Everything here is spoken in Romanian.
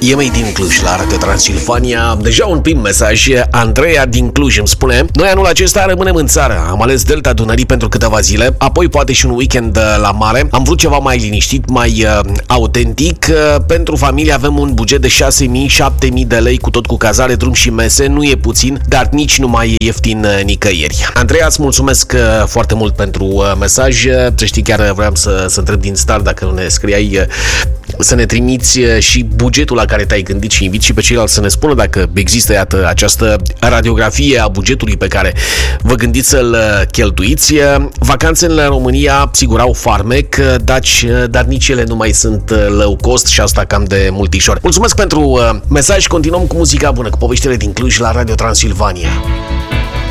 E mai din Cluj la Radio Transilvania. Deja un prim mesaj. Andreea din Cluj îmi spune: noi anul acesta rămânem în țară. Am ales Delta Dunării pentru câteva zile, apoi poate și un weekend la mare. Am vrut ceva mai liniștit, mai autentic. Pentru familie avem un buget de 6.000-7.000 de lei, cu tot cu cazare, drum și mese. Nu e puțin, dar nici nu mai e ieftin nicăieri. Andreea, îți mulțumesc foarte mult pentru mesaj. Să știi, chiar vreau să întreb din start dacă nu ne scriai să ne trimiți și bugetul la care te-ai gândit și invit și pe ceilalți să ne spună dacă există, iată, această radiografie a bugetului pe care vă gândiți să-l cheltuiți. Vacanțele în România, sigur, au farmec, dar nici ele nu mai sunt low cost și asta cam de multișor. Mulțumesc pentru mesaj, continuăm cu muzica bună, cu poveștile din Cluj la Radio Transilvania.